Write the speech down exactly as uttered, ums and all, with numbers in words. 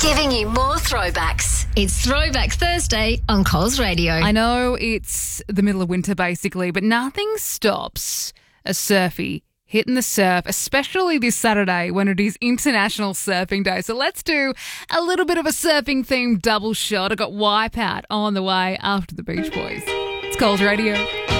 Giving you more throwbacks. It's Throwback Thursday on Coles Radio. I know it's the middle of winter basically, but nothing stops a surfy hitting the surf, especially this Saturday when it is International Surfing Day. So let's do a little bit of a surfing-themed double shot. I got Wipeout on the way after the Beach Boys. It's Coles Radio.